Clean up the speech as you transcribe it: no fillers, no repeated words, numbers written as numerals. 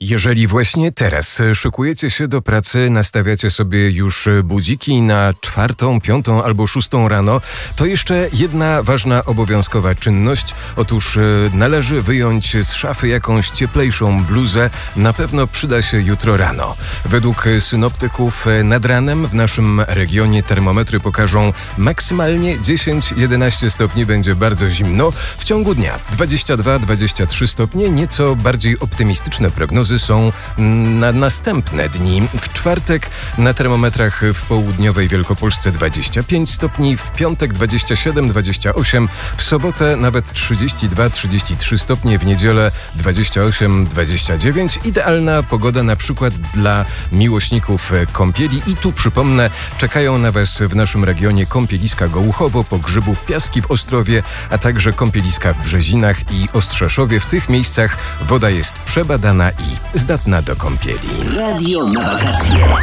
Jeżeli właśnie teraz szykujecie się do pracy, nastawiacie sobie już budziki na 4., 5. albo 6. rano, to jeszcze jedna ważna obowiązkowa czynność. Otóż należy wyjąć z szafy jakąś cieplejszą bluzę. Na pewno przyda się jutro rano. Według synoptyków nad ranem w naszym regionie termometry pokażą maksymalnie 10-11 stopni. Będzie bardzo zimno. W ciągu dnia 22-23 stopnie. Nieco bardziej optymistyczne prognozy są na następne dni. W czwartek na termometrach w południowej Wielkopolsce 25 stopni, w piątek 27-28, w sobotę nawet 32-33 stopnie, w niedzielę 28-29. Idealna pogoda na przykład dla miłośników kąpieli. I tu przypomnę, czekają na Was w naszym regionie kąpieliska Gołuchowo, Pogrzybów, Piaski w Ostrowie, a także kąpieliska w Brzezinach i Ostrzeszowie. W tych miejscach woda jest przebadana i zdatna do kąpieli. Radio na wakacje.